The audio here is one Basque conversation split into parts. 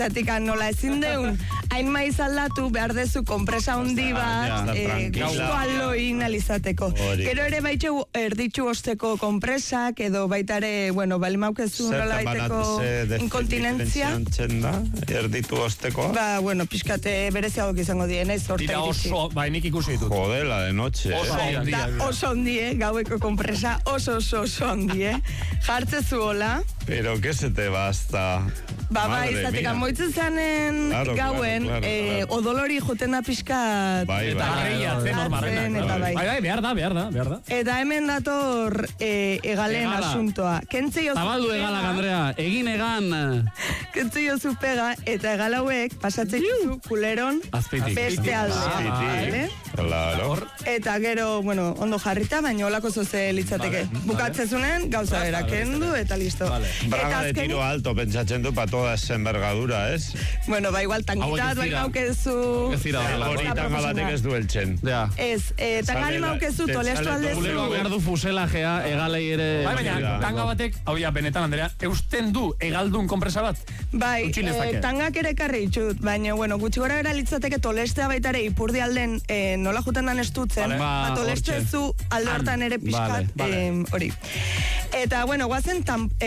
Zatika nola ezin deun, hain maiz aldatu behar dezu kompresa hundi bat, guztu aloin alizateko. Gero ere baitxu erditxu osteko kompresak, edo baitare, bueno, balimaukezu nola baiteko inkontinentzia. Erditu ostekoa? Ba, bueno, pixkate bereziagok izango dien, ez orta iritsi. Dira oso, nik ikusi ditut. Jodela de noche. Oso ondie, gaueko kompresa, oso ondie. Jartzezu hola. Pero que se te basta... Ba, izatik, amoitzen zanen gauen, odolori joten da pixkat... Eta arreiatzen hor barrena. Bai, behar da. Eta hemen dator egalen asuntoa. Zabaldu egalak, Andrea, egin egan. Kentzi jozu pega, eta egal hauek pasatzen zu kuleron beste alde. Claro. Eta gero, bueno, ondo jarrita, baina olako zoze litzateke. Bukatzezunen, gauza bera, kendu, eta listo. Braga de tiro alto, pentsatzen du, pa toda esa envergadura, ez? Bueno, ba, igual, tangitat, bai maukezu... Hori tanga batek ez du eltsen. Ez, tangari maukezu, tolestu aldezu... Kulero behar du fuselajea, egalei ere... Baina, tanga batek, hau ja, benetan, Andrea, eusten du egaldun kompresa bat? Bai, tangak ere karri itxut, baina, bueno, gutxi gora bera litzateke tolestea baitare ipurdi alden nola juten dan estutzen, tolestezu alde hortan ere pixkat, hori. Eta, bueno, guazen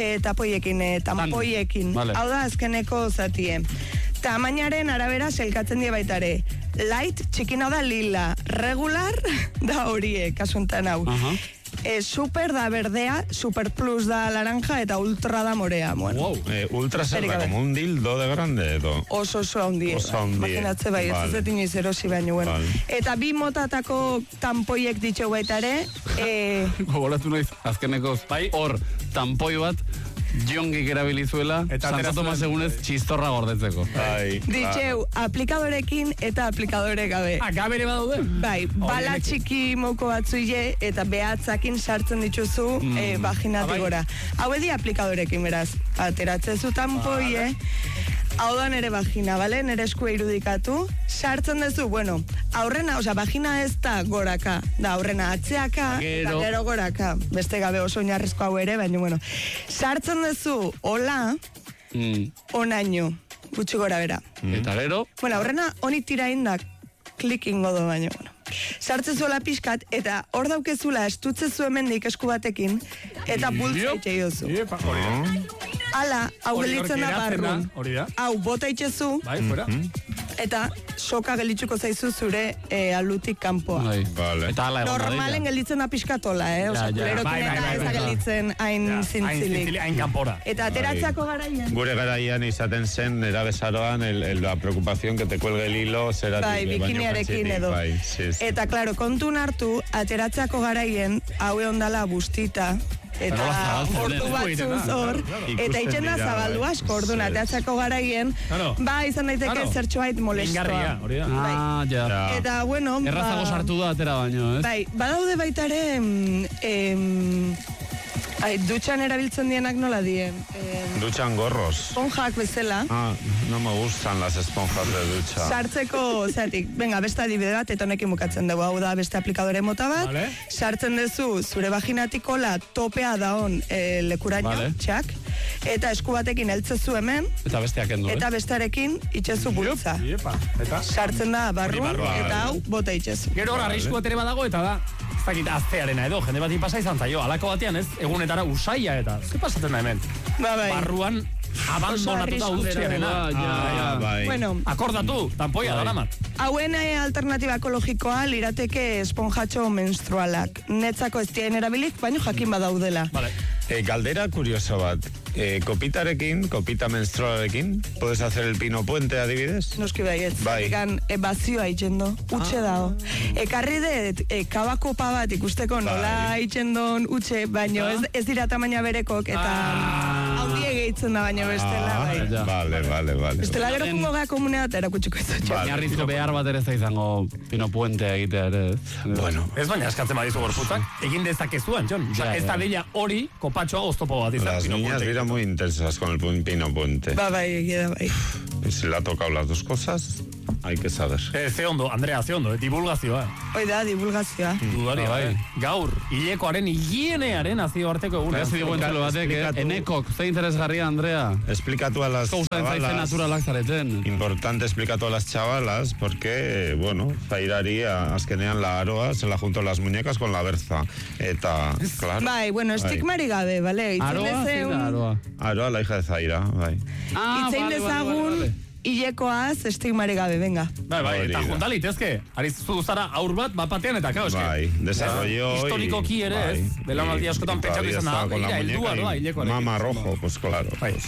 tampoiekin. Hau da, azkeneko zatie. Tamainaren arabera selkatzen die baitare. Light, txikina da lila. Regular, da horie, kasuntan hau. Super da berdea, super plus da laranja, eta ultra da morea. Bueno. Ultra zer da, como un dildo de grande, edo? Oso handie. Imaginatze bai, ez zetin izerosi baino, bueno. Eta bi motatako tampoiek ditxeu baitare. Gogoratu naiz, azkeneko hor, tampoi bat, jongik erabilizuela, Santo Tomas egunez txistorra gordetzeko. Ditxeu, aplikadorekin eta aplikadore gabe. Gabere badaude? Bai, bala txiki moko batzuile eta behatzakin sartzen dituzu vaginatik gora. Hau edi aplikadorekin beraz, ateratzezu tampoie, hau da nere vagina, bale? Nere eskua irudikatu, sartzen duzu, bueno, aurrena, osea, vagina ez da goraka, da aurrena atzeaka, eta gero goraka, beste gabe oso oinarrizko hau ere, baina, bueno, sartzen duzu, hola, onaino, gutxi gora bera. Eta gero? Bueno, aurrena, honi tira indak, klikingo do, baina, bueno. Sartzen zuela pixkat, eta hor daukezula estutzezu hemendik esku batekin, eta bultza itxei dozu. Ala, hau gelitzen da barrun. Hau, bota itxezu, eta soka gelitzuko zaizu zure alutik kanpoa. Normalen gelditzen da pixkatola, oza, kulerokin eta ez da gelditzen hain zintzilik. Hain kanpora. Eta ateratzako garaian. Gure garaian izaten zen, erabezaroan, la preocupación que te cuelgue el hilo, zeratik. Bai, bikiniarekin edo. Eta, klaro, kontun hartu, ateratzako garaien, haue ondala bustita, eta ordu batzuz hor, eta itxen da zabaldu asko, ordu nateatzako garaien, ba, izan daiteke zertxoait molestoa. Eta, bueno, errazago sartu da atera baino, ez? Bai, badaude baitare, dutxan erabiltzen dienak nola dien? Dutxan gorros. Esponjak bezala. No me gustan las esponjas de ducha. Sartzeko, zeatik, venga, beste adibide bat, eta honekin bukatzen dugu, hau da beste aplikadore mota bat, sartzen duzu, zure vaginatiko la topea daon lekuraino, txak, eta esku batekin heltzezu hemen, eta bestearekin itxezu bultza. Sartzen da barruan, eta hau bota itxezu. Gero hor, arrisku atere badago, eta da, ez dakit aztearena edo, jende bati pasa izan zaio, alako batean ez, egunetara usaia eta, ze pasatzen da hemen? Barruan, abandonatuta utziarena. Bueno, akordatu, tampoia daramat. Hauen alternatiba ekologikoa lirateke esponjatxo menstrualak. Netzako ez dien erabilik, baino jakin badaudela. Galdera kurioso bat. Kopita menstrualarekin, puedes hacer el pino puente, adibidez? Noski baiet, egan bazioa itxendo, utxe dao. Ekarri dut, kabako bat ikusteko nola itxendon utxe, baino ez dira tamaina berekok, eta haundie gehitzen da baino bestela. Vale. Bestela gero jungo gara komunea eta erakutsiko ez dut. Jarrizko behar bat ere ez da izango pino puentea egitea ere. Bueno, ez baina eskatzen badizu gorputzak, egin dezakezuan, Jon. Ez da deia hori kopatxoa oztopo bat izan. Las niñas dira muy intensas con el pino puente. Bai. ¿Y si le ha tocado las dos cosas? hay que saber. Ze ondo, Andrea, ze ondo, divulgazioa. Hoi da, divulgazioa. Gaur, hilekoaren higienearen nazioarteko eguna. Ez digu entzalo batek, enekok, ze interesgarria, Andrea. Explicatu a las chavalas. Naturalak zareten. Importante explicatu a las chavalas, porque, bueno, zairari azkenean la aroa se la junto las muñecas con la berza. Eta, claro. Bai, bueno, estigmari gabe, bale? Aroa, zera, Aroa. Aroa, la hija de Zaira, bai. Itzein dezagun, hilekoaz estigmari gabe, venga. Bai, eta junta litezke. Arizu zara aur bat batean eta kao, eske. Bai, desarrollo. Historikoki ere, ez? Belaunaldi askotan pentsatu izan da, begira, heldua doa hilekoarekin. Mama rojo, pues claro.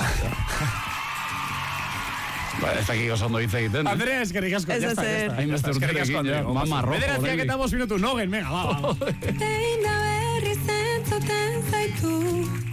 Ez dakik oso ondo hitz egiten. Andrea, eskerrik asko. Ez ezer. Hainbeste urterekin, mama rojo. Bederatziak eta 5 minutu, nogen, venga, ba. Behin da berri zentzuten zaitu